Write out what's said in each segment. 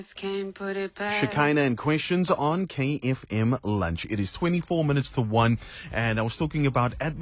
Shekinah and Questions on KFM Lunch. It is 24 minutes to 1, and I was talking about I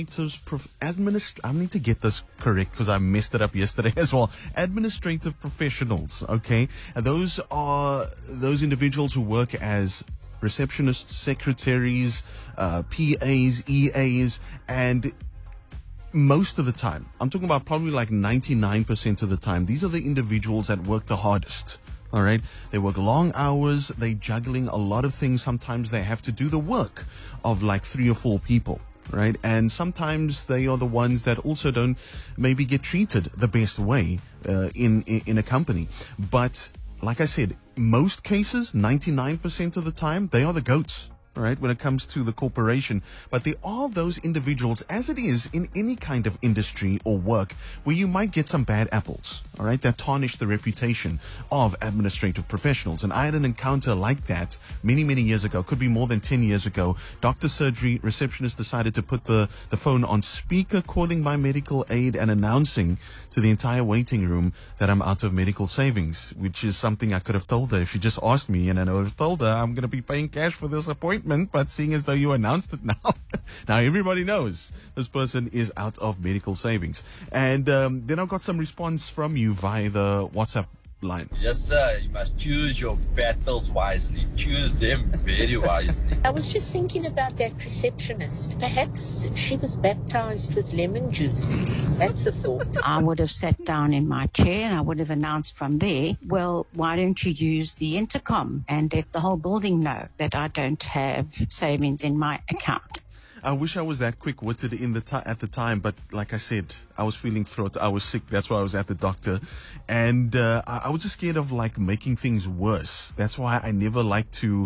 need to get this correct because I messed it up yesterday as well. Administrative professionals, okay? And those are those individuals who work as receptionists, secretaries, PAs, EAs, and most of the time, I'm talking about probably like 99% of the time, these are the individuals that work the hardest. All right. They work long hours. They're juggling a lot of things. Sometimes they have to do the work of like 3 or 4 people. Right. And sometimes they are the ones that also don't maybe get treated the best way in a company. But like I said, most cases, 99% of the time, they are the goats. All right, when it comes to the corporation. But there are those individuals, as it is in any kind of industry or work, where you might get some bad apples, all right, that tarnish the reputation of administrative professionals. And I had an encounter like that many, many years ago, could be more than 10 years ago. Doctor surgery, receptionist decided to put the phone on speaker, calling my medical aid and announcing to the entire waiting room that I'm out of medical savings, which is something I could have told her if she just asked me, and I would have told her I'm going to be paying cash for this appointment. But seeing as though you announced it now, now everybody knows this person is out of medical savings. And then I got some response from you via the WhatsApp line. Yes, sir. You must choose your battles wisely. Choose them very wisely. I was just thinking about that receptionist. Perhaps she was baptized with lemon juice. That's a thought. I would have sat down in my chair and I would have announced from there, well, why don't you use the intercom and let the whole building know that I don't have savings in my account? I wish I was that quick-witted at the time, but like I said, I was feeling throat. I was sick. That's why I was at the doctor. And I was just scared of like making things worse. That's why I never like to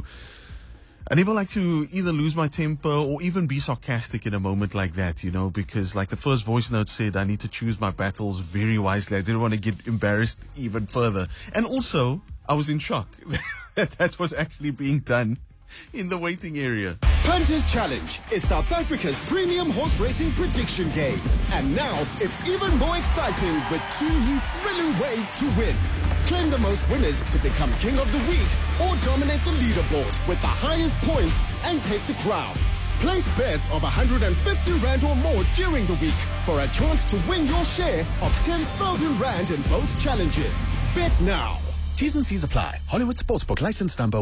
either lose my temper or even be sarcastic in a moment like that, you know, because like the first voice note said, I need to choose my battles very wisely. I didn't want to get embarrassed even further. And also, I was in shock that was actually being done in the waiting area. Punters Challenge is South Africa's premium horse racing prediction game. And now it's even more exciting with 2 new thrilling ways to win. Claim the most winners to become King of the Week or dominate the leaderboard with the highest points and take the crown. Place bets of 150 Rand or more during the week for a chance to win your share of 10,000 Rand in both challenges. Bet now. T's and C's apply. Hollywood Sportsbook license number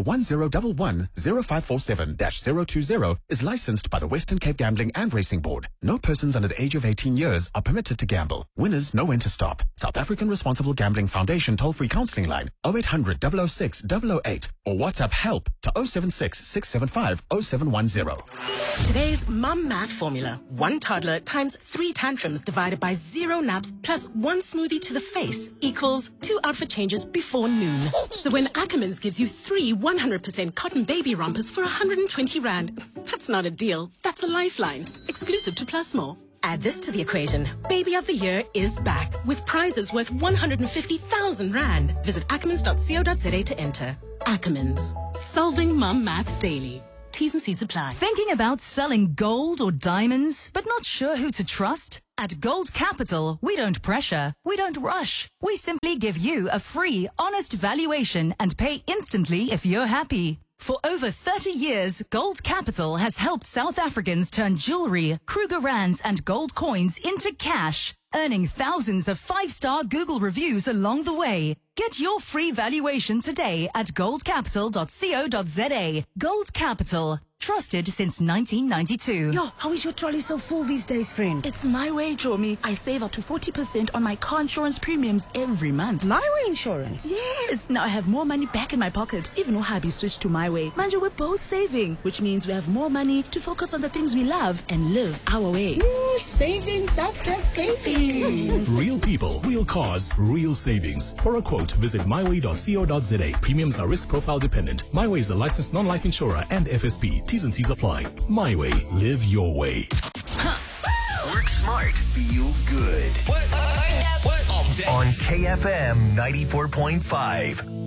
10110547-020 is licensed by the Western Cape Gambling and Racing Board. No persons under the age of 18 years are permitted to gamble. Winners know when to stop. South African Responsible Gambling Foundation toll-free counseling line 0800 006 008 or WhatsApp help to 076 675 0710. Today's mum math formula. 1 toddler times 3 tantrums divided by 0 naps plus 1 smoothie to the face equals 2 outfit changes before noon. So when Ackermans gives you 3 100% cotton baby rompers for 120 Rand, that's not a deal. That's a lifeline. Exclusive to Plus More. Add this to the equation. Baby of the Year is back with prizes worth 150,000 Rand. Visit ackermans.co.za to enter. Ackermans. Solving mum math daily. T's and C's apply. Thinking about selling gold or diamonds, but not sure who to trust? At Gold Capital, we don't pressure, we don't rush. We simply give you a free, honest valuation and pay instantly if you're happy. For over 30 years, Gold Capital has helped South Africans turn jewelry, Kruger Rands and gold coins into cash, earning thousands of 5-star Google reviews along the way. Get your free valuation today at goldcapital.co.za. Gold Capital. Trusted since 1992. Yo, how is your trolley so full these days, friend? It's My Way, Jomi. I save up to 40% on my car insurance premiums every month. My Way insurance? Yes. Now I have more money back in my pocket. Even though hubby switched to My Way. Manja, we're both saving, which means we have more money to focus on the things we love and live our way. Ooh, savings after savings. Real people, real cars, real savings. For a quote, visit myway.co.za. Premiums are risk profile dependent. My Way is a licensed non-life insurer and FSP. T's and C's apply. My Way. Live your way. Work smart. Feel good. What? On KFM 94.5.